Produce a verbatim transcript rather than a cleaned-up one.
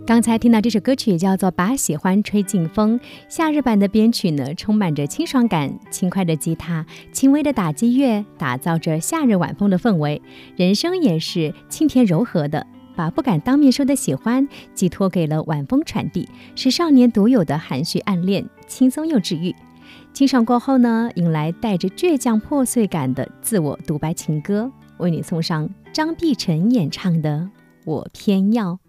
刚才听到这首歌曲叫做《把喜欢吹进风》，夏日版的编曲呢，充满着清爽感，轻快的吉他，轻微的打击乐，打造着夏日晚风的氛围。人声也是轻甜柔和的，把不敢当面说的喜欢寄托给了晚风传递，是少年独有的含蓄暗恋，轻松又治愈。清爽过后呢，迎来带着倔强破碎感的自我独白情歌，为你送上张碧晨演唱的《我偏要》。